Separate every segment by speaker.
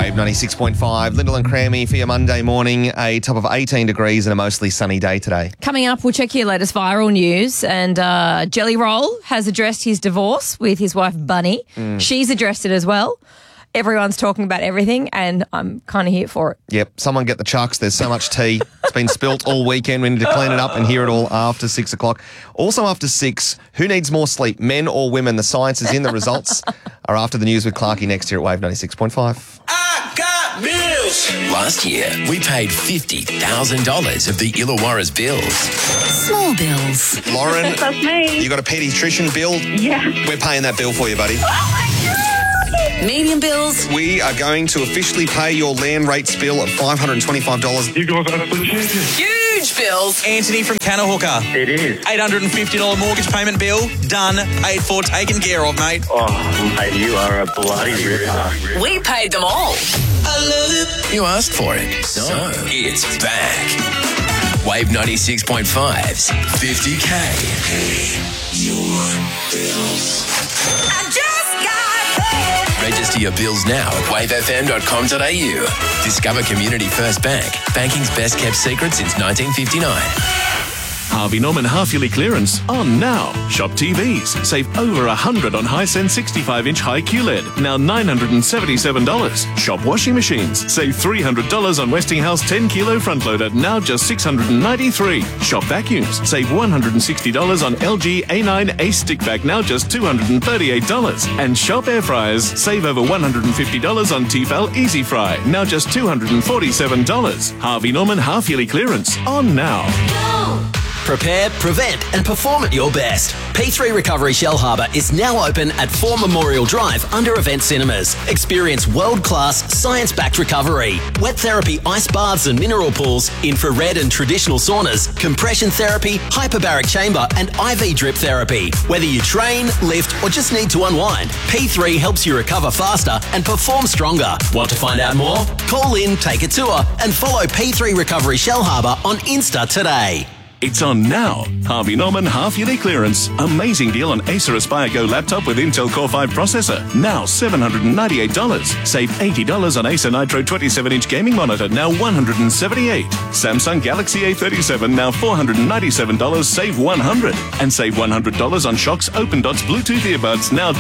Speaker 1: Wave 96.5. Lyndall and Crammy for your Monday morning. A top of 18 degrees and a mostly sunny day today.
Speaker 2: Coming up, we'll check your latest viral news. And Jelly Roll has addressed his divorce with his wife, Bunny. She's addressed it as well. Everyone's talking about everything, and I'm kind of here for it.
Speaker 1: Yep. Someone get the chucks. There's so much tea. It's been spilt all weekend. We need to clean it up and hear it all after 6 o'clock. Also after 6, who needs more sleep, men or women? The science is in. The results are after the news with Clarkie next year at Wave 96.5.
Speaker 3: I got bills. Last year, we paid $50,000 of the Illawarra's bills.
Speaker 4: Small bills.
Speaker 1: Lauren,
Speaker 5: That's me.
Speaker 1: you got a paediatrician bill?
Speaker 5: Yeah.
Speaker 1: We're paying that bill for you, buddy.
Speaker 4: Medium bills.
Speaker 1: We are going to officially pay your land rates bill at $525.
Speaker 6: You guys are absolute champions.
Speaker 4: Huge bills.
Speaker 7: Anthony from Canahooker.
Speaker 6: It is.
Speaker 7: $850 mortgage payment bill. Done. Paid for. Taken care of, mate.
Speaker 6: Oh, mate, you are a bloody ripper.
Speaker 4: We paid them all.
Speaker 7: I love it.
Speaker 3: You asked for it, so it's back. Wave 96.5's 50K.
Speaker 4: I just got paid.
Speaker 3: Register your bills now at wavefm.com.au. Discover Community First Bank, banking's best kept secret since 1959.
Speaker 8: Harvey Norman half-yearly clearance on now. Shop TVs. Save over $100 on Hisense 65-inch high QLED. Now $977. Shop washing machines. Save $300 on Westinghouse 10-kilo front loader. Now just $693. Shop vacuums. Save $160 on LG A9 Ace stick vac. Now just $238. And shop air fryers. Save over $150 on Tefal Easy Fry. Now just $247. Harvey Norman half-yearly clearance on now.
Speaker 9: Prepare, prevent and perform at your best. P3 Recovery Shellharbour is now open at 4 Memorial Drive under Event Cinemas. Experience world-class, science-backed recovery. Wet therapy, ice baths and mineral pools, infrared and traditional saunas, compression therapy, hyperbaric chamber and IV drip therapy. Whether you train, lift or just need to unwind, P3 helps you recover faster and perform stronger. Want to find out more? Call in, take a tour and follow P3 Recovery Shellharbour on Insta today.
Speaker 8: It's on now. Harvey Norman half-yearly clearance. Amazing deal on Acer Aspire Go laptop with Intel Core 5 processor. Now $798. Save $80 on Acer Nitro 27-inch gaming monitor. Now $178. Samsung Galaxy A37. Now $497. Save $100. And save $100 on Shox Open Dots Bluetooth earbuds. Now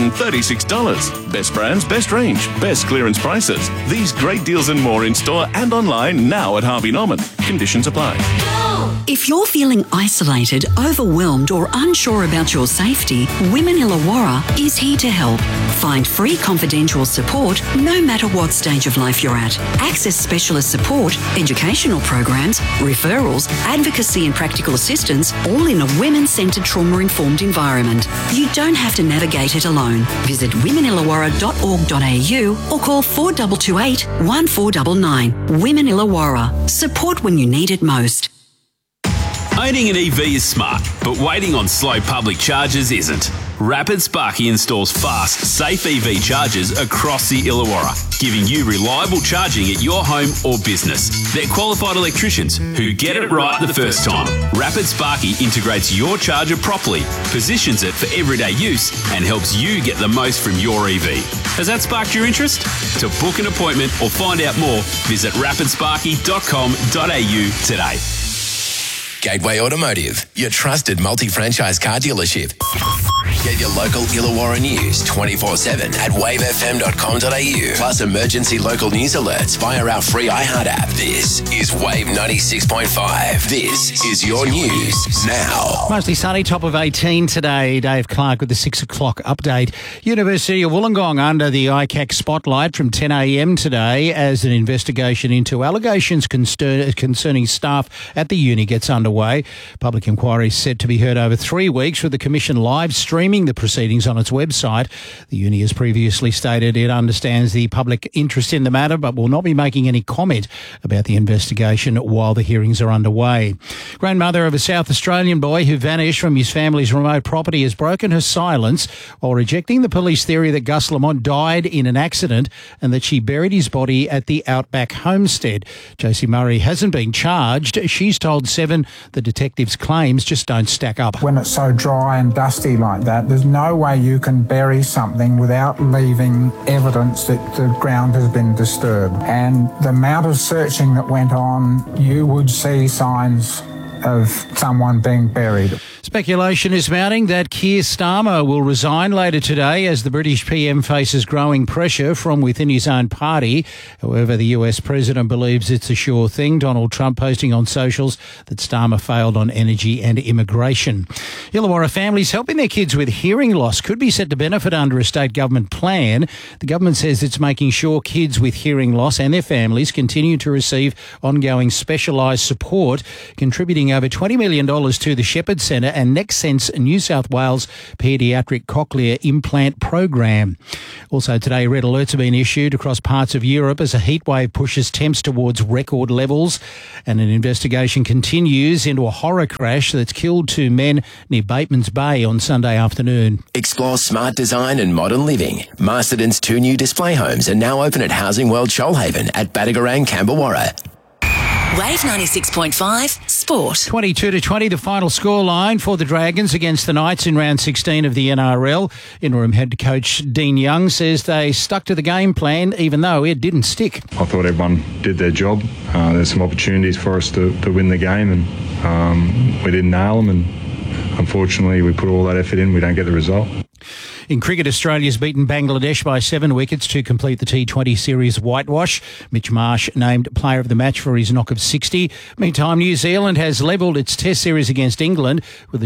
Speaker 8: $236. Best brands, best range, best clearance prices. These great deals and more in store and online now at Harvey Norman. Conditions apply.
Speaker 10: If you're feeling isolated, overwhelmed or unsure about your safety, Women Illawarra is here to help. Find free confidential support no matter what stage of life you're at. Access specialist support, educational programs, referrals, advocacy and practical assistance, all in a women-centred trauma-informed environment. You don't have to navigate it alone. Visit womenillawarra.org.au or call 4228 1499. Women Illawarra. Support when you need it most.
Speaker 11: Owning an EV is smart, but waiting on slow public charges isn't. Rapid Sparky installs fast, safe EV chargers across the Illawarra, giving you reliable charging at your home or business. They're qualified electricians who get it right the first time. Rapid Sparky integrates your charger properly, positions it for everyday use, and helps you get the most from your EV. Has that sparked your interest? To book an appointment or find out more, visit rapidsparky.com.au today.
Speaker 3: Gateway Automotive, your trusted multi-franchise car dealership. Get your local Illawarra news 24/7 at wavefm.com.au. Plus emergency local news alerts via our free iHeart app. This is Wave 96.5. This is your news now.
Speaker 12: Mostly sunny, top of 18 today. Dave Clark with the 6 o'clock update. University of Wollongong under the ICAC spotlight from 10 a.m. today as an investigation into allegations concerning staff at the uni gets underway. Public inquiry is set to be heard over 3 weeks, with the Commission live streaming the proceedings on its website. The uni has previously stated it understands the public interest in the matter but will not be making any comment about the investigation while the hearings are underway. Grandmother of a South Australian boy who vanished from his family's remote property has broken her silence while rejecting the police theory that Gus Lamont died in an accident and that she buried his body at the Outback homestead. Josie Murray hasn't been charged. She's told Seven the detective's claims just don't stack up.
Speaker 13: When it's so dry and dusty like that,
Speaker 5: There's no way you can bury something without leaving evidence that the ground has been disturbed. And the amount of searching that went on, you would see signs of someone being buried.
Speaker 12: Speculation is mounting that Keir Starmer will resign later today as the British PM faces growing pressure from within his own party. However, the US president believes it's a sure thing. Donald Trump posting on socials that Starmer failed on energy and immigration. Illawarra families helping their kids with hearing loss could be set to benefit under a state government plan. The government says it's making sure kids with hearing loss and their families continue to receive ongoing specialised support, contributing over $20 million to the Shepherd Centre and NextSense New South Wales Paediatric Cochlear Implant Program. Also today, red alerts have been issued across parts of Europe as a heatwave pushes temps towards record levels, and an investigation continues into a horror crash that's killed 2 men near Bateman's Bay on Sunday afternoon.
Speaker 3: Explore smart design and modern living. Masterton's 2 new display homes are now open at Housing World Shoalhaven at Badagarang, Camberwarra.
Speaker 4: Wave 96.5 Sport.
Speaker 12: 22-20, the final scoreline for the Dragons against the Knights in round 16 of the NRL. Interim head coach Dean Young says they stuck to the game plan even though it didn't stick.
Speaker 13: I thought everyone did their job. There's some opportunities for us to win the game, and we didn't nail them, and unfortunately we put all that effort in, we don't get the result.
Speaker 12: In cricket, Australia's beaten Bangladesh by 7 wickets to complete the T20 series whitewash. Mitch Marsh named player of the match for his knock of 60. Meantime, New Zealand has levelled its Test series against England with a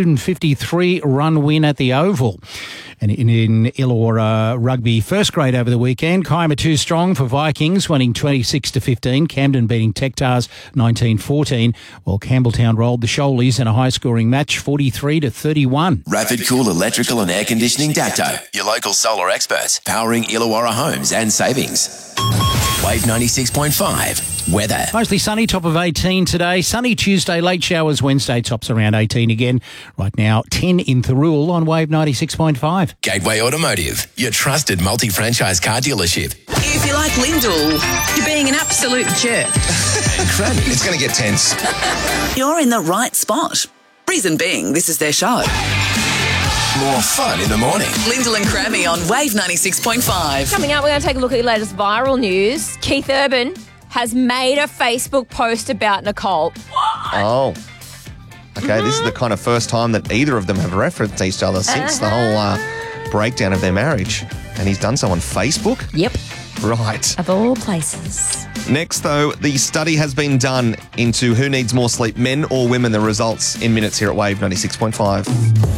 Speaker 12: 253-run win at the Oval. And in Illawarra rugby first grade over the weekend, Kiama 2 strong for Vikings, winning 26-15. Camden beating Tectars 19-14, while Campbelltown rolled the Shoalies in a high-scoring match 43-31.
Speaker 3: Rapid Cool Electrical and Air Conditioning Dacto, your local solar experts, powering Illawarra homes and savings. Wave 96.5 weather.
Speaker 12: Mostly sunny, top of 18 today. Sunny Tuesday, late showers Wednesday, tops around 18 again. Right now, 10 in Thirroul on Wave 96.5.
Speaker 3: Gateway Automotive, your trusted multi-franchise car dealership.
Speaker 4: If you like Lyndall, you're being an absolute jerk.
Speaker 3: And Cranny.
Speaker 1: It's going to get tense.
Speaker 4: You're in the right spot. Reason being, this is their show.
Speaker 3: More fun in the morning.
Speaker 4: Lyndall and Crammy on Wave 96.5.
Speaker 2: Coming up, we're going to take a look at your latest viral news. Keith Urban has made a Facebook post about Nicole.
Speaker 1: Oh. Okay, This is the kind of first time that either of them have referenced each other since the whole breakdown of their marriage. And he's done so on Facebook?
Speaker 2: Yep.
Speaker 1: Right.
Speaker 2: Of all places.
Speaker 1: Next, though, the study has been done into who needs more sleep, men or women. The results in minutes here at Wave 96.5.